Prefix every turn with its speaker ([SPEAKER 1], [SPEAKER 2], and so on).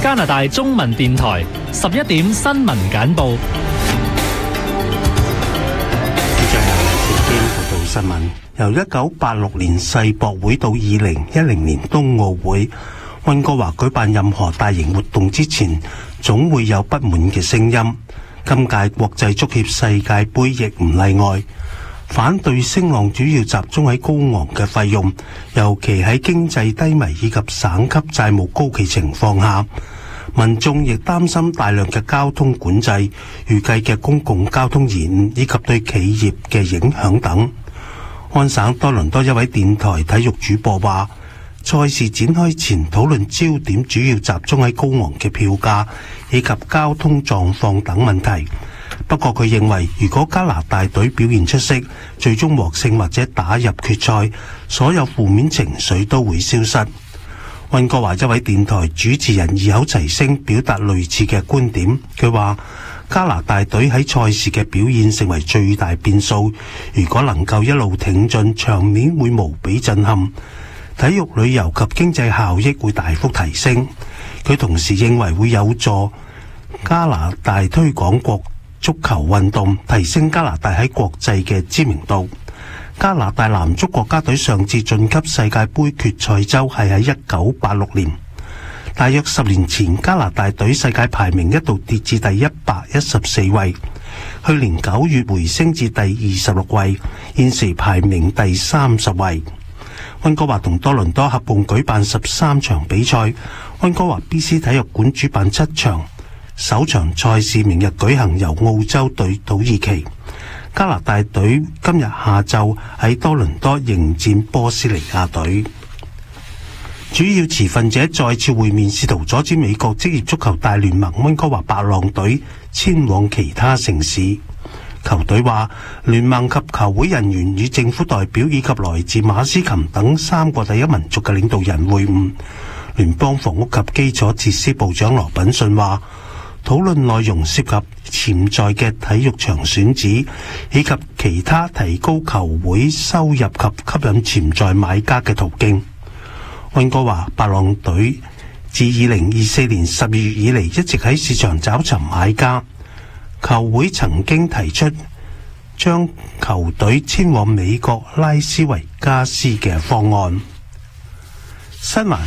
[SPEAKER 1] 加拿大中文電台11點新聞簡報。
[SPEAKER 2] 接着係天報道新聞。由1986年世博會到2010年冬奧會，溫哥華舉辦任何大型活動之前，總會有不滿嘅聲音。今屆國際足協世界盃亦唔例外。反對聲浪主要集中喺高昂嘅費用，尤其喺經濟低迷以及省級債務高企情況下，民眾亦擔心大量嘅交通管制、預計嘅公共交通延誤以及對企業嘅影響等。安省多倫多一位電台體育主播話，賽事展開前討論焦點主要集中喺高昂嘅票價以及交通狀況等問題。不過佢認為，如果加拿大隊表現出色，最終獲勝或者打入決賽，所有負面情緒都會消失。溫哥華一位電台主持人異口齊聲表達類似嘅觀點。佢話加拿大隊喺賽事嘅表現成為最大變數，如果能夠一路挺進，場面會無比震撼，體育旅遊及經濟效益會大幅提升。佢同時認為會有助加拿大推廣國足球運動，提升加拿大喺國際嘅知名度。加拿大男足國家隊上次晉級世界盃決賽周係喺1986年，大約10年前加拿大隊世界排名一度跌至第114位，去年9月回升至第26位，現時排名第30位。溫哥華同多倫多合共舉辦13場比賽，溫哥華 BC 體育館主辦7場。首場賽事明日舉行，由澳洲對土耳其。加拿大隊今日下晝喺多倫多迎戰波斯尼亞隊。主要持份者再次會面，試圖阻止美國職業足球大聯盟溫哥華白浪隊遷往其他城市。球隊話，聯盟及球會人員與政府代表以及來自馬斯琴等3個第一民族嘅領導人會晤。聯邦房屋及基礎設施部長羅品遜話，討論內容涉及潛在嘅體育場選址，以及其他提高球會收入及吸引潛在買家嘅途徑。溫哥華白浪隊自2024年12月以嚟一直喺市場找尋買家，球會曾經提出將球隊遷往美國拉斯維加斯嘅方案。新華